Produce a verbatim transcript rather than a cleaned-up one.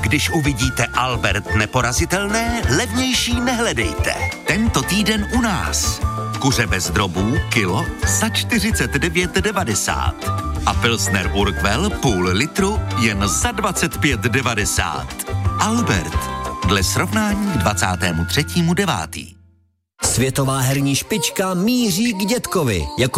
Když uvidíte Albert neporazitelné, levnější nehledejte. Tento týden u nás. Kuře bez drobů, kilo za čtyřicet devět devadesát. A Pilsner Urquell půl litru jen za dvacet pět devadesát. Albert, dle srovnání k dvacátému třetímu devátý. Světová herní špička míří k dětkovi. Jako